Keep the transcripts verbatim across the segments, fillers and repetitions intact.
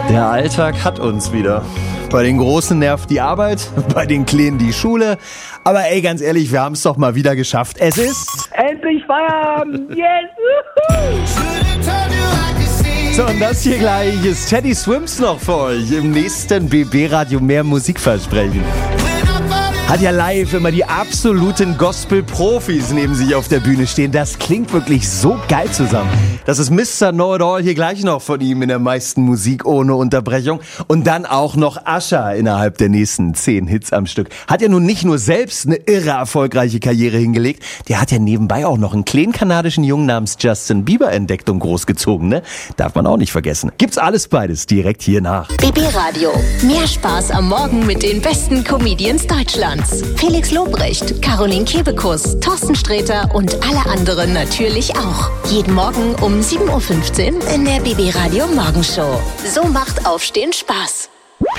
Der Alltag hat uns wieder. Bei den Großen nervt die Arbeit, bei den Kleinen die Schule. Aber ey, ganz ehrlich, wir haben es doch mal wieder geschafft. Es ist... Endlich Feierabend! Yes! So, und das hier gleich ist Teddy Swims noch für euch im nächsten B B-Radio mehr Musikversprechen. Hat ja live immer die absoluten Gospel-Profis neben sich auf der Bühne stehen. Das klingt wirklich so geil zusammen. Das ist Mister Know-It-All, hier gleich noch von ihm in der meisten Musik ohne Unterbrechung. Und dann auch noch Usher innerhalb der nächsten zehn Hits am Stück. Hat ja nun nicht nur selbst eine irre erfolgreiche Karriere hingelegt, der hat ja nebenbei auch noch einen kleinen kanadischen Jungen namens Justin Bieber entdeckt und großgezogen, ne? Darf man auch nicht vergessen. Gibt's alles beides direkt hier nach. B B-Radio. Mehr Spaß am Morgen mit den besten Comedians Deutschlands. Felix Lobrecht, Caroline Kebekus, Thorsten Sträter und alle anderen natürlich auch. Jeden Morgen um sieben Uhr fünfzehn in der B B-Radio Morgenshow. So macht Aufstehen Spaß.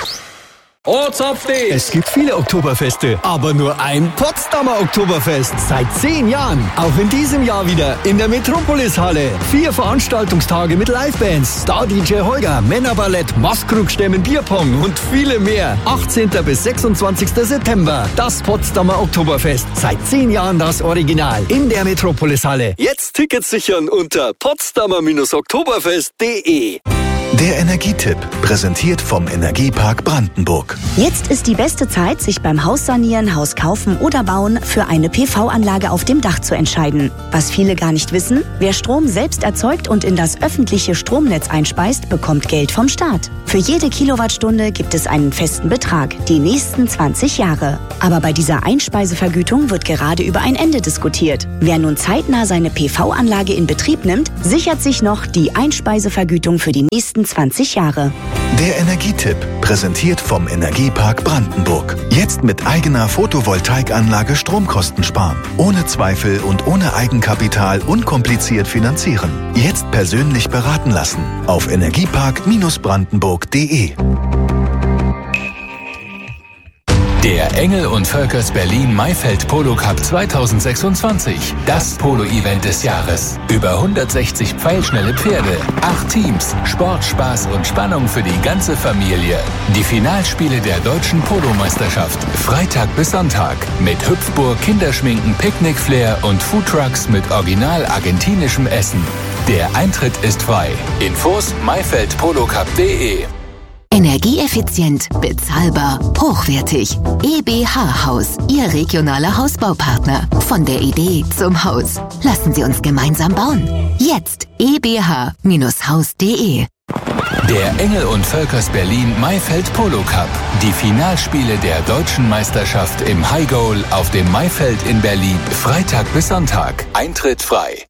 Ortsupdate! Es gibt viele Oktoberfeste, aber nur ein Potsdamer Oktoberfest. Seit zehn Jahren. Auch in diesem Jahr wieder in der Metropolis-Halle. Vier Veranstaltungstage mit Livebands, Star-D J Holger, Männerballett, Maskrugstämmen, Bierpong und viele mehr. achtzehnten bis sechsundzwanzigsten September. Das Potsdamer Oktoberfest. Seit zehn Jahren das Original. In der Metropolis-Halle. Jetzt Tickets sichern unter potsdamer oktoberfest punkt de. Der Energietipp, präsentiert vom Energiepark Brandenburg. Jetzt ist die beste Zeit, sich beim Haussanieren, Haus kaufen oder bauen für eine P V-Anlage auf dem Dach zu entscheiden. Was viele gar nicht wissen, wer Strom selbst erzeugt und in das öffentliche Stromnetz einspeist, bekommt Geld vom Staat. Für jede Kilowattstunde gibt es einen festen Betrag, die nächsten zwanzig Jahre. Aber bei dieser Einspeisevergütung wird gerade über ein Ende diskutiert. Wer nun zeitnah seine P V-Anlage in Betrieb nimmt, sichert sich noch die Einspeisevergütung für die nächsten zwanzig Jahre. Der Energietipp, präsentiert vom Energiepark Brandenburg. Jetzt mit eigener Photovoltaikanlage Stromkosten sparen. Ohne Zweifel und ohne Eigenkapital unkompliziert finanzieren. Jetzt persönlich beraten lassen. Auf energiepark brandenburg punkt de. Der Engel und Völkers Berlin Maifeld Polo Cup zweitausendsechsundzwanzig. Das Polo-Event des Jahres. Über hundertsechzig pfeilschnelle Pferde, acht Teams, Sport, Spaß und Spannung für die ganze Familie. Die Finalspiele der deutschen Polomeisterschaft. Freitag bis Sonntag. Mit Hüpfburg, Kinderschminken, Picknickflair und Foodtrucks mit original argentinischem Essen. Der Eintritt ist frei. Infos maifeld polo cup punkt de. Energieeffizient, bezahlbar, hochwertig. E B H Haus, Ihr regionaler Hausbaupartner. Von der Idee zum Haus. Lassen Sie uns gemeinsam bauen. Jetzt e b h Haus punkt de. Der Engel und Völkers Berlin Maifeld Polo Cup. Die Finalspiele der deutschen Meisterschaft im High Goal auf dem Maifeld in Berlin. Freitag bis Sonntag. Eintritt frei.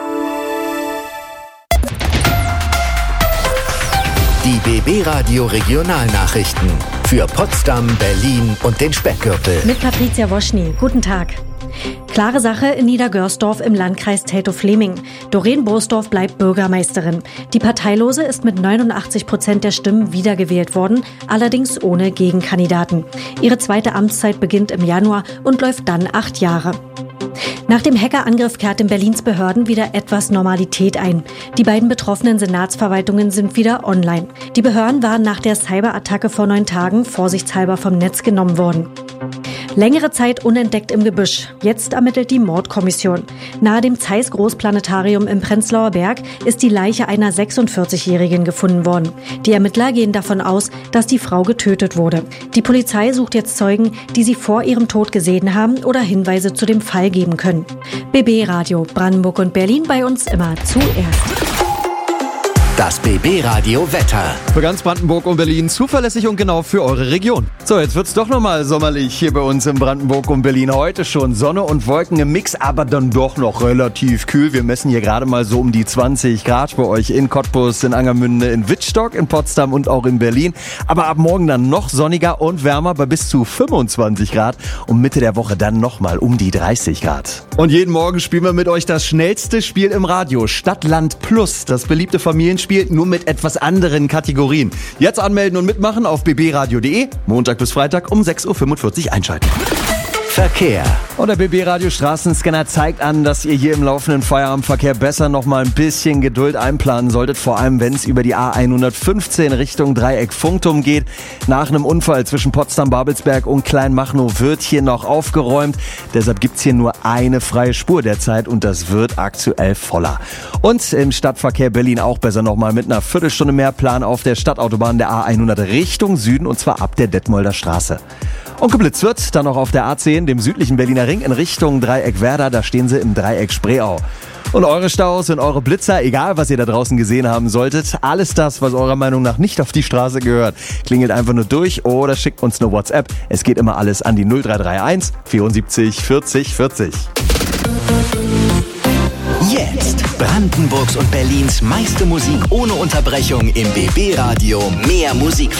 Die B B-Radio Regionalnachrichten für Potsdam, Berlin und den Speckgürtel. Mit Patricia Woschny. Guten Tag. Klare Sache in Niedergörsdorf im Landkreis Teltow-Fleming. Doreen Borsdorf bleibt Bürgermeisterin. Die Parteilose ist mit neunundachtzig Prozent der Stimmen wiedergewählt worden, allerdings ohne Gegenkandidaten. Ihre zweite Amtszeit beginnt im Januar und läuft dann acht Jahre. Nach dem Hackerangriff kehrt in Berlins Behörden wieder etwas Normalität ein. Die beiden betroffenen Senatsverwaltungen sind wieder online. Die Behörden waren nach der Cyberattacke vor neun Tagen vorsichtshalber vom Netz genommen worden. Längere Zeit unentdeckt im Gebüsch. Jetzt ermittelt die Mordkommission. Nahe dem Zeiss Großplanetarium im Prenzlauer Berg ist die Leiche einer sechsundvierzigjährigen gefunden worden. Die Ermittler gehen davon aus, dass die Frau getötet wurde. Die Polizei sucht jetzt Zeugen, die sie vor ihrem Tod gesehen haben oder Hinweise zu dem Fall geben können. B B-Radio Brandenburg und Berlin bei uns immer zuerst. Das B B-Radio Wetter. Für ganz Brandenburg und Berlin zuverlässig und genau für eure Region. So, jetzt wird's doch nochmal sommerlich hier bei uns in Brandenburg und Berlin. Heute schon Sonne und Wolken im Mix, aber dann doch noch relativ kühl. Wir messen hier gerade mal so um die zwanzig Grad bei euch in Cottbus, in Angermünde, in Wittstock, in Potsdam und auch in Berlin. Aber ab morgen dann noch sonniger und wärmer bei bis zu fünfundzwanzig Grad und Mitte der Woche dann nochmal um die dreißig Grad. Und jeden Morgen spielen wir mit euch das schnellste Spiel im Radio. Stadtland Plus, das beliebte Familienspiel, nur mit etwas anderen Kategorien. Jetzt anmelden und mitmachen auf b b radio punkt de. Montag bis Freitag um sechs Uhr fünfundvierzig einschalten. Verkehr. Und der B B-Radio Straßenscanner zeigt an, dass ihr hier im laufenden Feierabendverkehr besser noch mal ein bisschen Geduld einplanen solltet. Vor allem, wenn es über die A hundertfünfzehn Richtung Dreieck Funktum geht. Nach einem Unfall zwischen Potsdam-Babelsberg und Kleinmachnow wird hier noch aufgeräumt. Deshalb gibt's hier nur eine freie Spur derzeit und das wird aktuell voller. Und im Stadtverkehr Berlin auch besser noch mal mit einer Viertelstunde mehr Plan auf der Stadtautobahn der A hundert Richtung Süden und zwar ab der Detmolder Straße. Und geblitzt wird dann noch auf der A zehn, dem südlichen Berliner Ring in Richtung Dreieck Werder. Da stehen sie im Dreieck Spreeau. Und eure Staus und eure Blitzer, egal was ihr da draußen gesehen haben solltet, alles das, was eurer Meinung nach nicht auf die Straße gehört, klingelt einfach nur durch oder schickt uns eine WhatsApp. Es geht immer alles an die null drei drei eins vierundsiebzig vierzig vierzig. Jetzt Brandenburgs und Berlins meiste Musik ohne Unterbrechung im B B-Radio. Mehr Musik